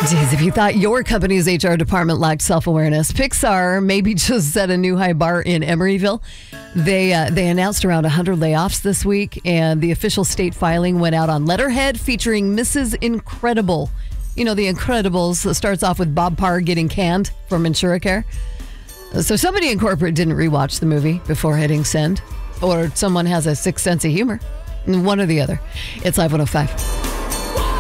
Geez, if you thought your company's HR department lacked self-awareness, Pixar maybe just set a new high bar in Emeryville. They announced around 100 layoffs this week, and the official state filing went out on letterhead featuring Mrs. Incredible. You know, The Incredibles starts off with Bob Parr getting canned from Insuricare. So somebody in corporate didn't rewatch the movie before hitting send, or someone has a sixth sense of humor. One or the other. It's Live 105.